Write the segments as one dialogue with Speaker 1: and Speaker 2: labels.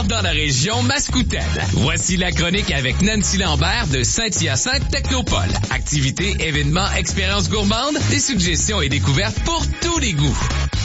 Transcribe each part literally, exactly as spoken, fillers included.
Speaker 1: sport dans la région mascoutaine. Voici la chronique avec Nancy Lambert de Saint-Hyacinthe Technopole. Activités, événements, expériences gourmandes, des suggestions et découvertes pour tous les goûts.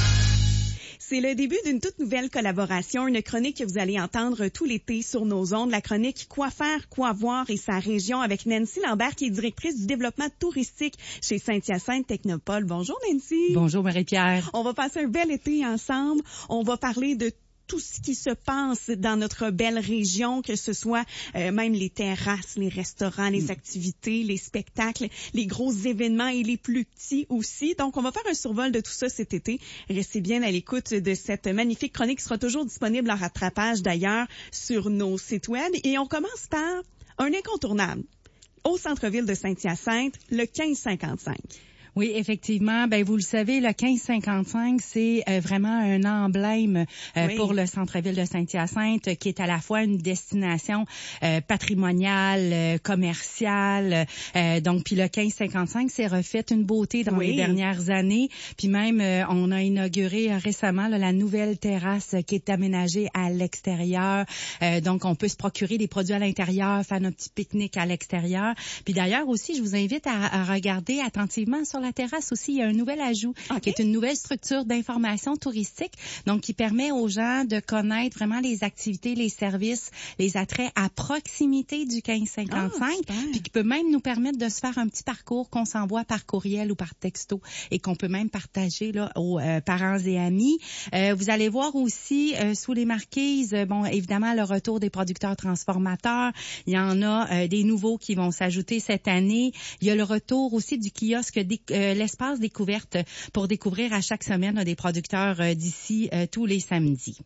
Speaker 2: C'est le début d'une toute nouvelle collaboration, une chronique que vous allez entendre tout l'été sur nos ondes, la chronique Quoi faire, quoi voir et sa région avec Nancy Lambert qui est directrice du développement touristique chez Saint-Hyacinthe Technopole. Bonjour Nancy.
Speaker 3: Bonjour Marie-Pierre.
Speaker 2: On va passer un bel été ensemble. On va parler de tout ce qui se passe dans notre belle région, que ce soit euh, même les terrasses, les restaurants, les activités, les spectacles, les gros événements et les plus petits aussi. Donc, on va faire un survol de tout ça cet été. Restez bien à l'écoute de cette magnifique chronique qui sera toujours disponible en rattrapage d'ailleurs sur nos sites web. Et on commence par un incontournable au centre-ville de Saint-Hyacinthe, le quinze cinquante-cinq.
Speaker 3: Oui, effectivement. Ben vous le savez, le quinze cinquante-cinq, c'est euh, vraiment un emblème euh, oui. pour le centre-ville de Saint-Hyacinthe, qui est à la fois une destination euh, patrimoniale, euh, commerciale. Euh, donc, puis le quinze cinquante-cinq s'est refait une beauté dans oui. les dernières années. Puis même, euh, on a inauguré euh, récemment là, la nouvelle terrasse euh, qui est aménagée à l'extérieur. Euh, donc, on peut se procurer des produits à l'intérieur, faire notre petit pique-nique à l'extérieur. Puis d'ailleurs aussi, je vous invite à, à regarder attentivement sur la terrasse aussi, il y a un nouvel ajout okay. qui est une nouvelle structure d'information touristique, donc qui permet aux gens de connaître vraiment les activités, les services, les attraits à proximité du quinze cinquante-cinq, oh, puis qui peut même nous permettre de se faire un petit parcours qu'on s'envoie par courriel ou par texto et qu'on peut même partager là aux euh, parents et amis. Euh, vous allez voir aussi euh, sous les marquises, euh, bon évidemment le retour des producteurs transformateurs. Il y en a euh, des nouveaux qui vont s'ajouter cette année. Il y a le retour aussi du kiosque des Euh, l'espace découverte pour découvrir à chaque semaine là, des producteurs euh, d'ici euh, tous les samedis.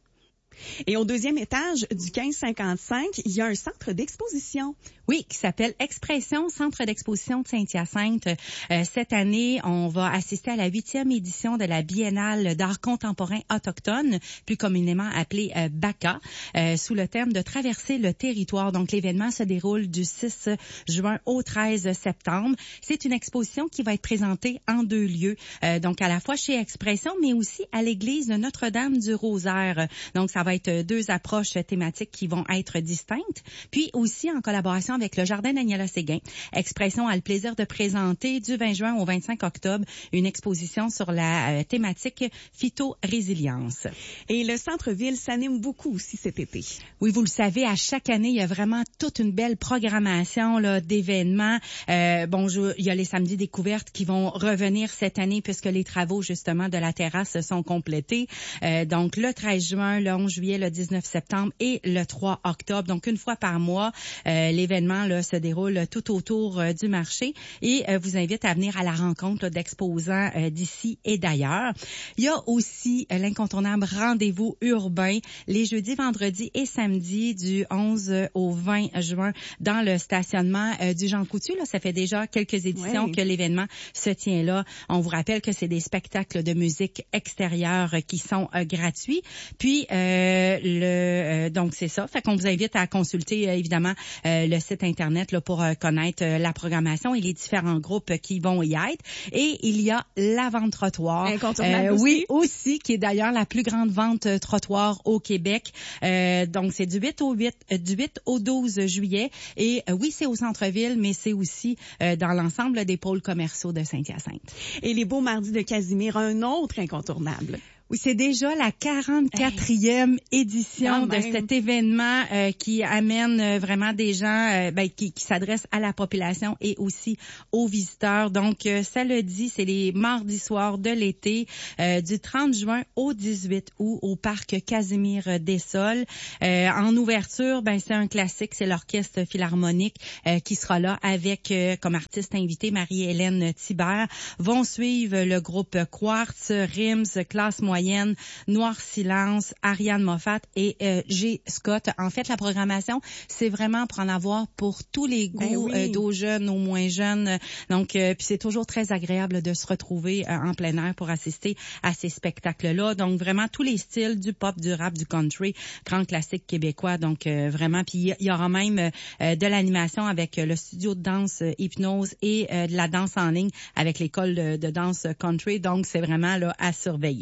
Speaker 2: Et au deuxième étage du quinze cinquante-cinq, il y a un centre d'exposition.
Speaker 3: Oui, qui s'appelle Expression, Centre d'exposition de Saint-Hyacinthe. Euh, cette année, on va assister à la huitième édition de la Biennale d'art contemporain autochtone, plus communément appelée euh, BACA, euh, sous le thème de traverser le territoire. Donc, l'événement se déroule du six juin au treize septembre. C'est une exposition qui va être présentée en deux lieux, euh, donc à la fois chez Expression, mais aussi à l'église de Notre-Dame du Rosaire. Donc, ça va être deux approches thématiques qui vont être distinctes. Puis aussi en collaboration avec le Jardin Daniela Séguin. Expression a le plaisir de présenter du vingt juin au vingt-cinq octobre une exposition sur la euh, thématique phytorésilience.
Speaker 2: Et le centre-ville s'anime beaucoup aussi cet été.
Speaker 3: Oui, vous le savez, à chaque année, il y a vraiment toute une belle programmation là, d'événements. Euh, bon, je, il y a les samedis découvertes qui vont revenir cette année puisque les travaux justement de la terrasse sont complétés. Euh, donc le treize juin, le onze juillet, le dix-neuf septembre et le trois octobre. Donc une fois par mois, euh, l'événement Là, se déroule tout autour euh, du marché et euh, vous invite à venir à la rencontre là, d'exposants euh, d'ici et d'ailleurs. Il y a aussi euh, l'incontournable rendez-vous urbain les jeudis, vendredis et samedis du onze au vingt juin dans le stationnement euh, du Jean Coutu. Là, ça fait déjà quelques éditions oui. que l'événement se tient là. On vous rappelle que c'est des spectacles de musique extérieure euh, qui sont euh, gratuits. Puis euh, le euh, donc c'est ça. Fait qu'on vous invite à consulter euh, évidemment euh, le site Internet là, pour euh, connaître euh, la programmation et les différents groupes euh, qui vont y être. Et il y a la vente trottoir.
Speaker 2: Incontournable euh, aussi.
Speaker 3: Oui, aussi, qui est d'ailleurs la plus grande vente euh, trottoir au Québec. Euh, donc, c'est du huit au huit, euh, du huit au douze juillet. Et euh, oui, c'est au centre-ville, mais c'est aussi euh, dans l'ensemble des pôles commerciaux de Saint-Hyacinthe.
Speaker 2: Et les beaux mardis de Casimir, un autre incontournable.
Speaker 3: Oui, c'est déjà la quarante-quatrième hey. édition de cet événement euh, qui amène euh, vraiment des gens euh, ben, qui, qui s'adressent à la population et aussi aux visiteurs. Donc, euh, ça le dit, c'est les mardis soirs de l'été euh, du trente juin au dix-huit août au parc Casimir Dessolles. Euh, en ouverture, ben c'est un classique, c'est l'Orchestre Philharmonique euh, qui sera là avec euh, comme artiste invité Marie-Hélène Thibert. Vont suivre le groupe Quartz, Rims, Classe Moyenne, Noir Silence, Ariane Moffat et euh, G. Scott. En fait, la programmation, c'est vraiment pour en avoir pour tous les goûts, ben oui. euh, d'aux jeunes, aux moins jeunes. Donc, euh, puis c'est toujours très agréable de se retrouver euh, en plein air pour assister à ces spectacles-là. Donc, vraiment tous les styles, du pop, du rap, du country, grand classique québécois. Donc, euh, vraiment, puis il y aura même euh, de l'animation avec euh, le studio de danse euh, Hypnose et euh, de la danse en ligne avec l'école de, de danse country. Donc, c'est vraiment là à surveiller.
Speaker 2: Et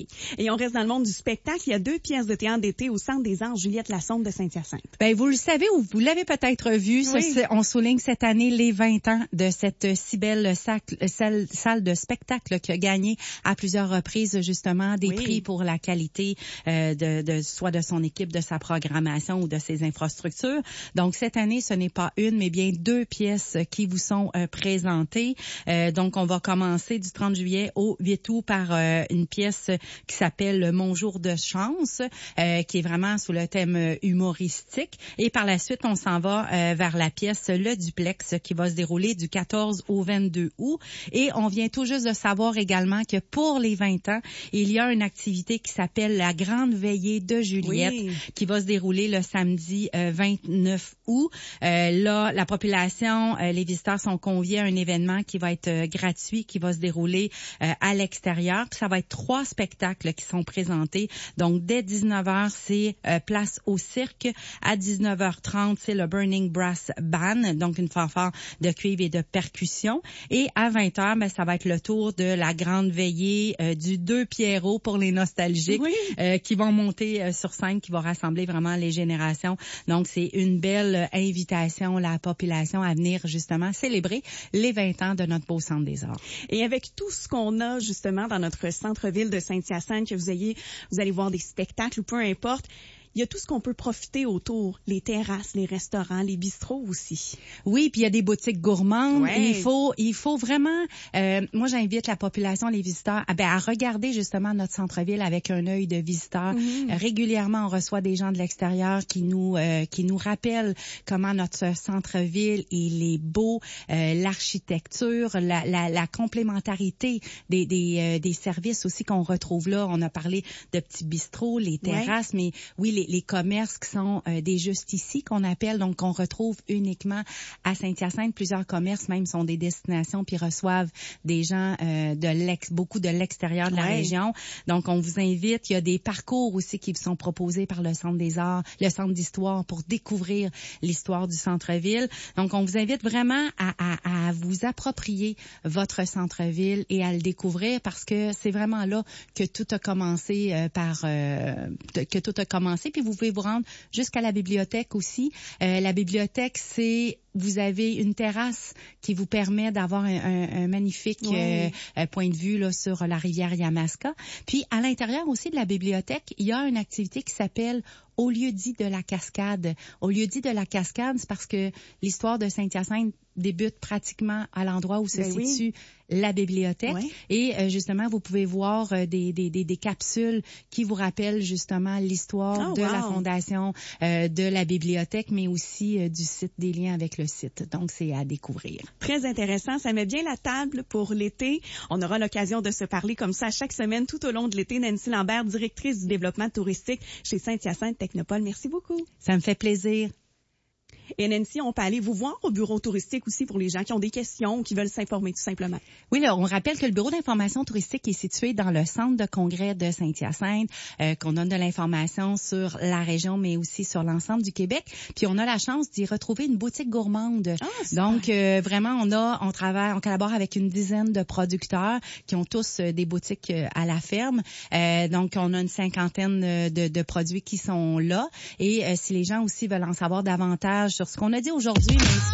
Speaker 2: Et on reste dans le monde du spectacle. Il y a deux pièces de théâtre d'été au Centre des Arts Juliette Lassonde de Saint-Hyacinthe.
Speaker 3: Ben, vous le savez ou vous l'avez peut-être vu.
Speaker 2: Oui.
Speaker 3: Ce, on souligne cette année les vingt ans de cette si belle sac, salle, salle de spectacle qui a gagné à plusieurs reprises justement des
Speaker 2: oui.
Speaker 3: prix pour la qualité euh, de, de soit de son équipe, de sa programmation ou de ses infrastructures. Donc cette année, ce n'est pas une, mais bien deux pièces qui vous sont euh, présentées. Euh, donc on va commencer du trente juillet au huit août par euh, une pièce qui s'appelle Mon jour de chance, euh, qui est vraiment sous le thème humoristique. Et par la suite, on s'en va euh, vers la pièce Le Duplex qui va se dérouler du quatorze au vingt-deux août. Et on vient tout juste de savoir également que pour les vingt ans, il y a une activité qui s'appelle la Grande Veillée de Juliette oui. qui va se dérouler le samedi euh, vingt-neuf août. Euh, là, la population, euh, les visiteurs sont conviés à un événement qui va être euh, gratuit, qui va se dérouler euh, à l'extérieur. Puis ça va être trois spectacles qui sont présentés. Donc, dès dix-neuf heures, c'est euh, place au cirque. À dix-neuf heures trente, c'est le Burning Brass Band, donc une fanfare de cuivre et de percussion. Et à vingt heures, ben, ça va être le tour de la grande veillée euh, du Deux Pierrots pour les nostalgiques oui. euh, qui vont monter euh, sur scène, qui va rassembler vraiment les générations. Donc, c'est une belle invitation à la population à venir justement célébrer les vingt ans de notre beau Centre des Arts.
Speaker 2: Et avec tout ce qu'on a justement dans notre centre-ville de Saint-Hyacinthe, que vous ayez, vous allez voir des spectacles ou peu importe, il y a tout ce qu'on peut profiter autour, les terrasses, les restaurants, les bistrots aussi.
Speaker 3: Oui, puis il y a des boutiques gourmandes.
Speaker 2: Ouais.
Speaker 3: Il faut, il faut vraiment. Euh, moi, j'invite la population, les visiteurs, à, ben, à regarder justement notre centre-ville avec un œil de visiteur. Mm-hmm. Régulièrement, on reçoit des gens de l'extérieur qui nous, euh, qui nous rappellent comment notre centre-ville il est beau, euh, l'architecture, la, la, la complémentarité des, des, euh, des services aussi qu'on retrouve là. On a parlé de petits bistrots, les terrasses, ouais. mais oui. Les, les commerces qui sont euh, des juste ici qu'on appelle, donc qu'on retrouve uniquement à Saint-Hyacinthe. Plusieurs commerces même sont des destinations puis reçoivent des gens euh, de l'ex, beaucoup de l'extérieur de la ouais. région. Donc on vous invite. Il y a des parcours aussi qui vous sont proposés par le Centre des Arts, le Centre d'Histoire pour découvrir l'histoire du centre-ville. Donc on vous invite vraiment à, à, à vous approprier votre centre-ville et à le découvrir parce que c'est vraiment là que tout a commencé euh, par euh, que tout a commencé. Puis vous pouvez vous rendre jusqu'à la bibliothèque aussi. Euh, la bibliothèque, c'est vous avez une terrasse qui vous permet d'avoir un, un, un magnifique oui. euh, point de vue là, sur la rivière Yamaska. Puis à l'intérieur aussi de la bibliothèque, il y a une activité qui s'appelle Au lieu-dit de la cascade. Au lieu-dit de la cascade, c'est parce que l'histoire de Saint-Hyacinthe débute pratiquement à l'endroit où se ben situe oui. la bibliothèque. Oui. Et euh, justement, vous pouvez voir euh, des, des, des, des capsules qui vous rappellent justement l'histoire oh, de wow. la fondation euh, de la bibliothèque, mais aussi euh, du site, des liens avec le site. Donc, c'est à découvrir.
Speaker 2: Très intéressant. Ça met bien la table pour l'été. On aura l'occasion de se parler comme ça chaque semaine tout au long de l'été. Nancy Lambert, directrice du développement touristique chez Saint-Hyacinthe Technopole. Merci beaucoup.
Speaker 3: Ça me fait plaisir.
Speaker 2: Et Nancy, on peut aller vous voir au bureau touristique aussi pour les gens qui ont des questions ou qui veulent s'informer tout simplement.
Speaker 3: Oui, là, on rappelle que le bureau d'information touristique est situé dans le centre de congrès de Saint-Hyacinthe, euh, qu'on donne de l'information sur la région, mais aussi sur l'ensemble du Québec. Puis on a la chance d'y retrouver une boutique gourmande. Ah, donc euh, vraiment, on a, on travaille, on collabore avec une dizaine de producteurs qui ont tous euh, des boutiques euh, à la ferme. Euh, donc on a une cinquantaine de, de produits qui sont là. Et euh, si les gens aussi veulent en savoir davantage sur ce qu'on a dit aujourd'hui, mais